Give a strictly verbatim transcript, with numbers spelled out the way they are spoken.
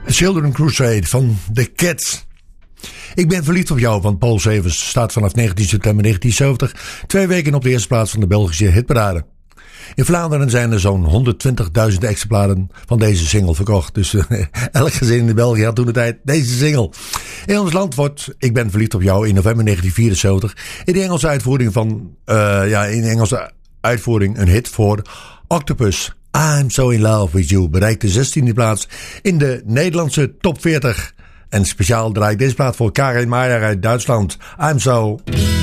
Children Crusade van The Cats. Ik ben verliefd op jou van Paul Severs staat vanaf negentien september negentien zeventig twee weken op de eerste plaats van de Belgische hitparade. In Vlaanderen zijn er zo'n honderdtwintigduizend exemplaren van deze single verkocht. Dus uh, elk gezin in België had toen de tijd deze single. In ons land wordt Ik ben verliefd op jou in november negentien vierenzeventig in de Engelse uitvoering van uh, ja in de Engelse uitvoering een hit voor Octopus. I'm So In Love With You bereikt de zestiende plaats in de Nederlandse top veertig. En speciaal draait deze plaat voor Karin Maier uit Duitsland. I'm So...